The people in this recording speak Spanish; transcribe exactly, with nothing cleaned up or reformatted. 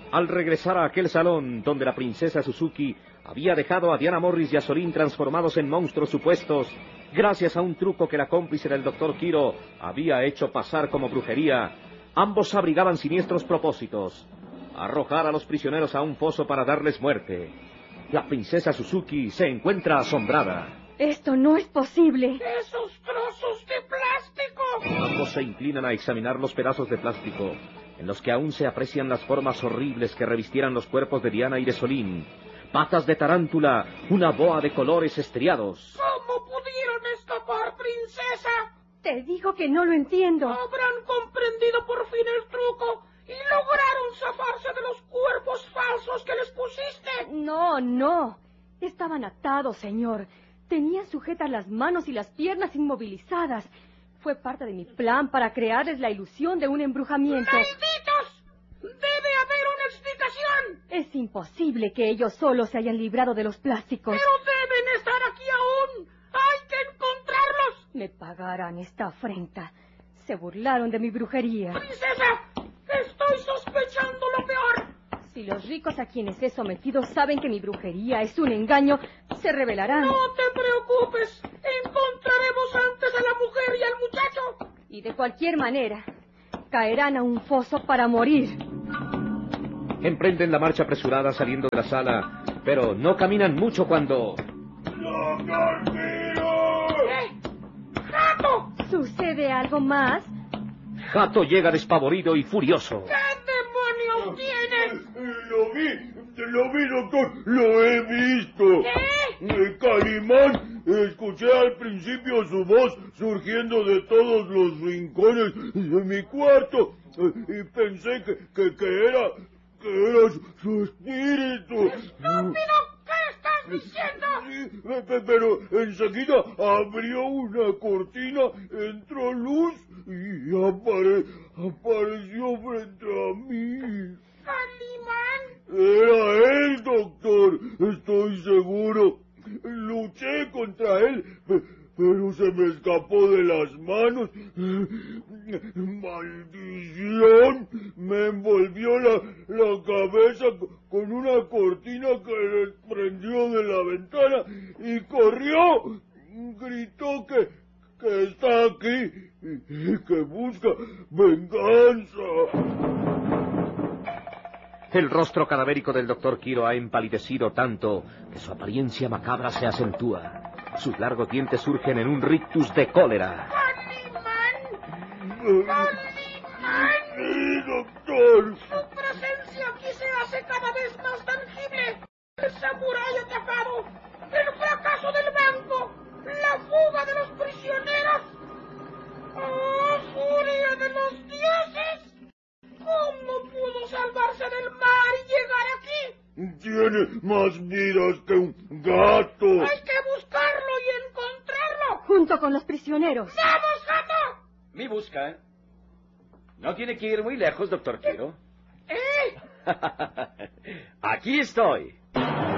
Al regresar a aquel salón donde la princesa Suzuki había dejado a Diana Morris y a Solín transformados en monstruos supuestos, gracias a un truco que la cómplice del doctor Kiro había hecho pasar como brujería, ambos abrigaban siniestros propósitos: arrojar a los prisioneros a un foso para darles muerte. La princesa Suzuki se encuentra asombrada. ¡Esto no es posible! ¡Esos trozos de plástico! Ambos se inclinan a examinar los pedazos de plástico, en los que aún se aprecian las formas horribles que revistieran los cuerpos de Diana y de Solín. Patas de tarántula, una boa de colores estriados. ¿Cómo pudieron escapar, princesa? Te digo que no lo entiendo. Habrán comprendido por fin el truco y lograron zafarse de los cuerpos falsos que les pusiste. No, no. Estaban atados, señor. Tenían sujetas las manos y las piernas inmovilizadas. Fue parte de mi plan para crearles la ilusión de un embrujamiento. ¡Malditos! ¡Debe haber una explicación! Es imposible que ellos solos se hayan librado de los plásticos. ¡Pero deben estar aquí aún! ¡Hay que encontrarlos! Me pagarán esta afrenta. Se burlaron de mi brujería. ¡Princesa! ¡Estoy sospechando lo peor! Si los ricos a quienes he sometido saben que mi brujería es un engaño, se rebelarán. No te preocupes. Encontraremos antes a la mujer y al muchacho. Y de cualquier manera, caerán a un foso para morir. Emprenden la marcha apresurada saliendo de la sala, pero no caminan mucho cuando... ¡Doctor Kiro! ¿Eh? ¡Jato! ¿Sucede algo más? Jato llega despavorido y furioso. ¿Qué demonios tienes? Lo vi, lo vi, doctor, lo he visto. ¿Qué? El Calimán, escuché al principio su voz surgiendo de todos los rincones de mi cuarto y pensé que, que, que era, que era su, su espíritu. ¡Estúpido! ¿Qué estás diciendo? Sí, pero enseguida abrió una cortina, entró luz y apare, apareció frente a mí. ¿Calimán? Era él, doctor, estoy seguro. Luché contra él, pero se me escapó de las manos. ¡Maldición! Me envolvió la, la cabeza con una cortina que desprendió de la ventana y corrió. Gritó que, que está aquí y que busca venganza. El rostro cadavérico del doctor Kiro ha empalidecido tanto que su apariencia macabra se acentúa. Sus largos dientes surgen en un rictus de cólera. ¡Calimán! ¡Calimán! Sí, doctor. Su presencia aquí se hace cada vez más tangible. El samurái atrapado, el fracaso del banco, la fuga de los prisioneros. ¡Oh, furia de los dioses! ¿Cómo pudo salvarse del mar y llegar aquí? Tiene más vidas que un gato. Hay que buscarlo y encontrarlo. Junto con los prisioneros. ¡Vamos, gato! Mi busca. No tiene que ir muy lejos, doctor Kiro. ¡Eh! Aquí estoy.